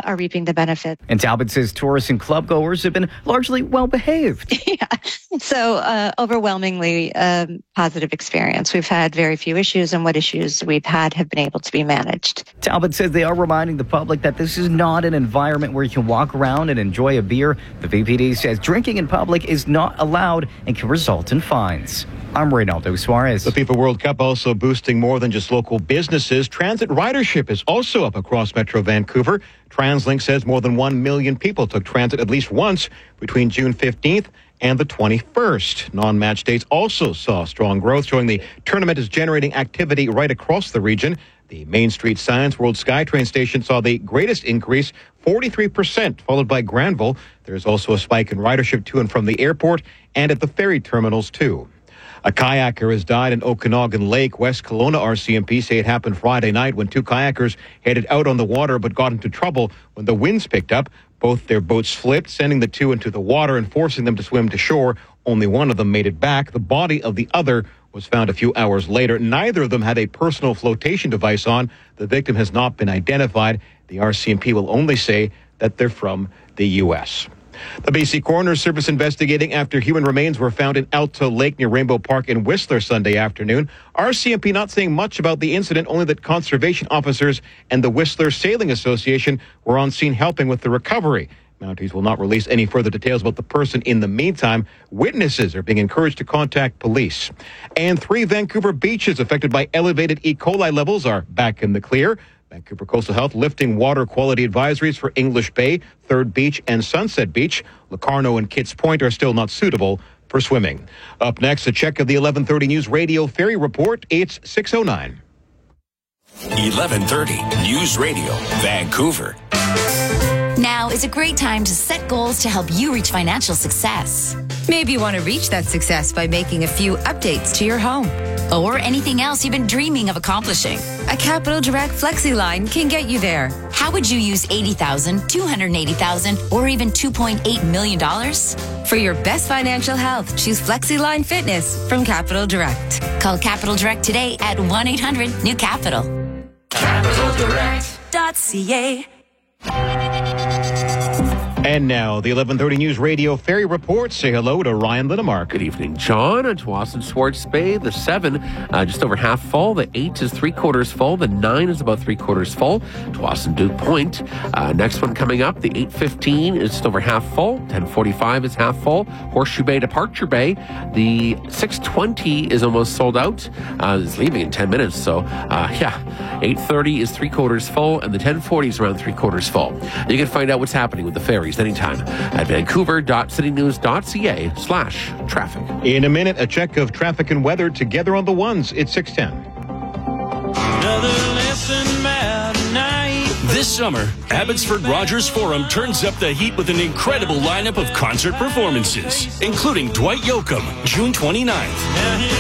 are reaping the benefit. And Talbot says tourists and club goers have been largely well behaved. Yeah. So overwhelmingly positive experience. We've had very few issues, and what issues we've had have been able to be managed. Talbot says they are reminding the public that this is not an environment where you can walk around and enjoy a beer. The VPD says drinking in public is not allowed and can result in fines. I'm Reynaldo Suarez. The FIFA World Cup also boosting more than just local businesses. Transit ridership is also up across Metro Vancouver. TransLink says more than 1 million people took transit at least once between June 15th and the 21st. Non-match days also saw strong growth, showing the tournament is generating activity right across the region. The Main Street Science World SkyTrain station saw the greatest increase, 43%, followed by Granville. There's also a spike in ridership to and from the airport and at the ferry terminals, too. A kayaker has died in Okanagan Lake. West Kelowna RCMP say it happened Friday night when two kayakers headed out on the water but got into trouble when the winds picked up. Both their boats flipped, sending the two into the water and forcing them to swim to shore. Only one of them made it back. The body of the other was found a few hours later. Neither of them had a personal flotation device on. The victim has not been identified. The RCMP will only say that they're from the U.S. The BC Coroner Service investigating after human remains were found in Alto Lake near Rainbow Park in Whistler Sunday afternoon. RCMP not saying much about the incident, only that conservation officers and the Whistler Sailing Association were on scene helping with the recovery. Mounties will not release any further details about the person. In the meantime, witnesses are being encouraged to contact police. And 3 Vancouver beaches affected by elevated E. coli levels are back in the clear. Vancouver Coastal Health lifting water quality advisories for English Bay, Third Beach, and Sunset Beach. Locarno and Kitts Point are still not suitable for swimming. Up next, a check of the 11:30 News Radio Ferry Report. It's 6:09. 11:30 News Radio, Vancouver. Now is a great time to set goals to help you reach financial success. Maybe you want to reach that success by making a few updates to your home. Or anything else you've been dreaming of accomplishing. A Capital Direct Flexi line can get you there. How would you use $80,000, $280,000, or even $2.8 million? For your best financial health, choose Flexi Line Fitness from Capital Direct. Call Capital Direct today at 1-800-NEW-CAPITAL. CapitalDirect.ca. And now, the 11:30 News Radio Ferry Report. Say hello to Ryan Linnemark. Good evening, John. At Tsawwassen Swartz Bay, the 7, just over half full. The 8 is 3/4 full. The 9 is about 3/4 full. Tsawwassen Duke Point. Next one coming up, the 8:15 is just over half full. 10:45 is half full. Horseshoe Bay, Departure Bay. The 6:20 is almost sold out. It's leaving in 10 minutes. So, 8:30 is 3/4 full, and the 10:40 is around 3/4 full. You can find out what's happening with the ferries anytime at vancouver.citynews.ca/traffic. In a minute, a check of traffic and weather together on the ones. It's 6:10. This summer, Abbotsford Rogers Forum turns up the heat with an incredible lineup of concert performances, including Dwight Yoakam, June 29th.